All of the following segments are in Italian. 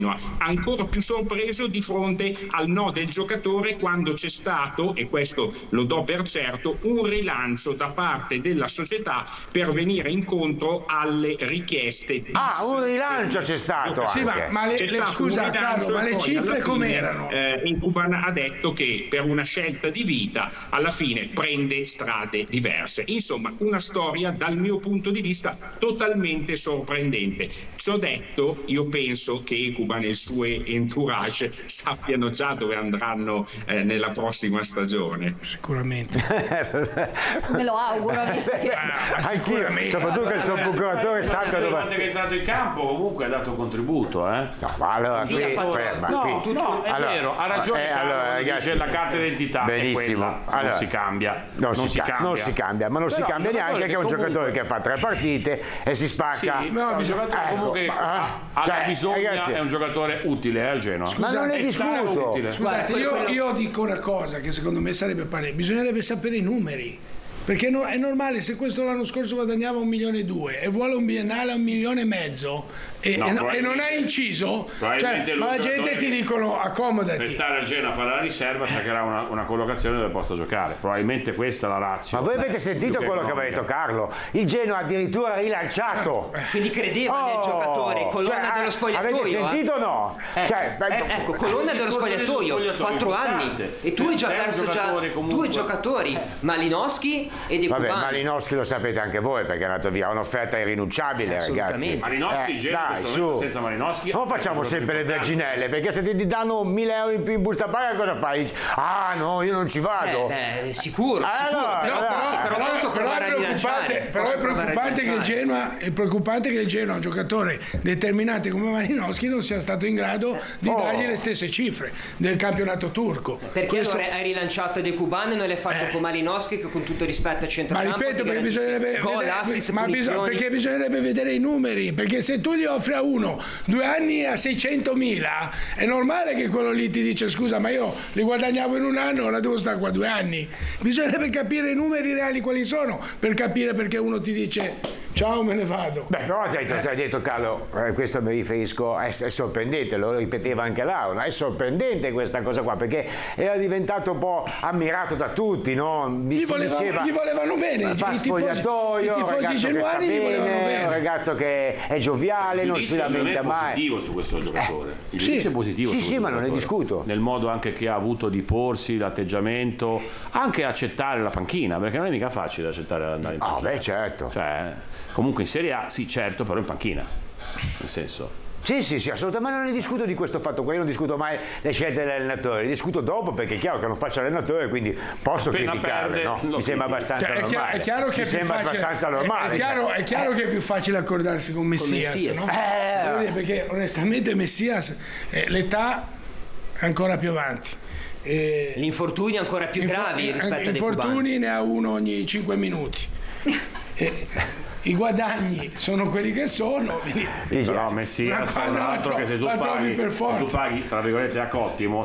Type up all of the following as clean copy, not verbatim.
ancora più sorpreso di fronte al no del giocatore quando c'è stato, e questo lo do per certo, un rilancio da parte della società per venire incontro alle richieste. Un rilancio c'è stato sì, anche. ma scusa Carlo, ma le cifre com'erano? Kuban ha detto che per una scelta di vita alla fine prende strade diverse. Insomma, una storia dal mio punto di vista totalmente sorprendente. Ciò detto, io penso che Kuban e il suo entourage sappiano già dove andranno nella prossima stagione. Sicuramente. Me lo auguro, visto che... Anch'io, soprattutto che il suo procuratore sappia dove... Quando è entrato in campo comunque ha dato un contributo, No, ma allora Sì, qui, ha fatto- No, è vero, ha ragione Carlo, ragazzi, dice la carta d'identità benissimo. è quella, non si cambia. Non si cambia, ma non si cambia neanche che è un giocatore che fa 3 partite e si spacca. Sì, no, un giocatore comunque ha bisogno, ragazzi, è un giocatore utile al Genoa. ma non ne discuto. Scusate, io dico una cosa che secondo me sarebbe bisognerebbe sapere i numeri. Perché è normale, se questo l'anno scorso guadagnava 1,2 milioni e vuole un biennale a 1,5 milioni e non ha inciso, cioè, ma la gente ti dicono accomodati. Per stare al Genoa a fare la riserva cercherà una collocazione dove possa giocare. Probabilmente questa è la ratio. Ma voi avete sentito quello che aveva detto Carlo? Il Genoa addirittura rilanciato. Quindi credeva nel giocatore, colonna dello spogliatoio. Avete sentito o no? Ecco, colonna dello spogliatoio, 4 anni. E tu hai già perso due giocatori, Malinowski e De Vabbè, Cubani. Malinowski lo sapete anche voi perché è andato via, un'offerta irrinunciabile, ragazzi. Malinowski, Dai, su. senza Malinowski. Non facciamo sempre le verginelle, perché se ti danno 1.000 euro in più in busta paga cosa fai? Dici, no, io non ci vado. Sicuro, però posso provare a rilanciare. Però è preoccupante che il Genoa, un giocatore determinante come Malinowski, non sia stato in grado di dargli le stesse cifre del campionato turco. Perché allora hai rilanciato De Cubani e non l'hai fatto con Malinowski, che con tutto rispetto a centrocampo, ma ripeto, perché bisognerebbe gol, assist, perché bisognerebbe vedere i numeri, perché se tu gli offri a uno 2 anni a 600.000 è normale che quello lì ti dice scusa, ma io li guadagnavo in un anno, ora devo stare qua 2 anni. Bisognerebbe capire i numeri reali quali sono per capire perché uno ti dice ciao, me ne vado. Beh, però hai detto Carlo, questo mi riferisco, è sorprendente, lo ripeteva anche Laura, è sorprendente questa cosa qua, perché era diventato un po' ammirato da tutti, no? Gli volevano bene, fa spogliatoio, i tifosi genuani gli volevano bene. Un ragazzo che è gioviale, non si lamenta mai. È positivo su questo giocatore. Il giudizio è positivo. Sì, ma non ne discuto. Nel modo anche che ha avuto di porsi, l'atteggiamento, anche accettare la panchina, perché non è mica facile accettare di andare in panchina. Beh, certo. Cioè, comunque in Serie A, sì, certo, però in panchina. Nel senso. Sì, assolutamente, ma non ne discuto di questo fatto qua, io non discuto mai le scelte dell'allenatore, le discuto dopo perché è chiaro che non faccio allenatore, quindi posso criticarle, no? Mi sembra abbastanza normale. È chiaro che è chiaro che è più facile accordarsi con Messias, no? Perché onestamente Messias l'età è ancora più avanti. Gli infortuni ancora più gravi rispetto a De Cubani. Infortuni ne ha uno ogni 5 minuti. I guadagni sono quelli che sono. Però Messias è un altro che se tu paghi tra virgolette a cottimo,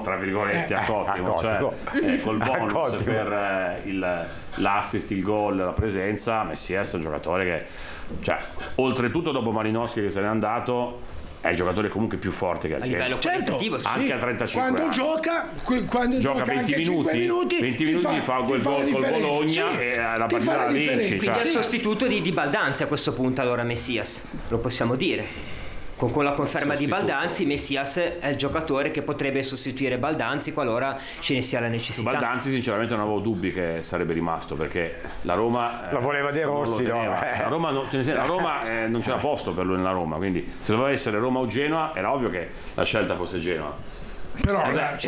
cioè col bonus per l'assist, il gol, la presenza, Messias è un giocatore che, cioè, oltretutto dopo Malinowski che se n'è andato, è il giocatore comunque più forte che ha a livello qualitativo, sì. Anche a 35 anni. Quando gioca 20 minuti fa quel gol col Bologna e la partita la vinci. Quindi è il sostituto di Baldanzi a questo punto, allora Messias, lo possiamo dire. Con la conferma di Baldanzi, Messias è il giocatore che potrebbe sostituire Baldanzi qualora ce ne sia la necessità. Baldanzi sinceramente non avevo dubbi che sarebbe rimasto, perché la Roma la voleva De Rossi, no? La Roma non c'era posto per lui nella Roma, quindi se doveva essere Roma o Genoa era ovvio che la scelta fosse Genoa. Però ma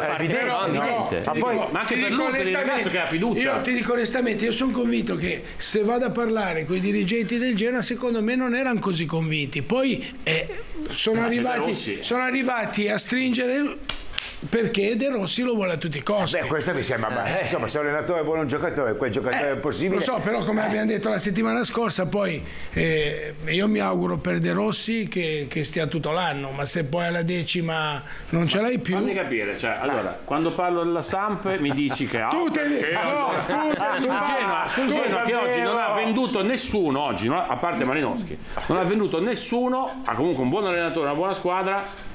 anche per lui, per il ragazzo che ha fiducia. Io ti dico onestamente, io sono convinto che se vado a parlare con i dirigenti del Genoa, secondo me non erano così convinti. Poi sono arrivati a stringere perché De Rossi lo vuole a tutti i costi. Questo mi sembra, insomma, se l'allenatore vuole un giocatore, quel giocatore è possibile. Lo so, però come abbiamo detto la settimana scorsa, poi io mi auguro per De Rossi che stia tutto l'anno, ma se poi alla 10ª non ce l'hai più. Fammi capire, cioè, allora, quando parlo della Samp mi dici che sul Genoa che oggi non ha venduto nessuno, a parte Malinowski, non ha venduto nessuno, ha comunque un buon allenatore, una buona squadra.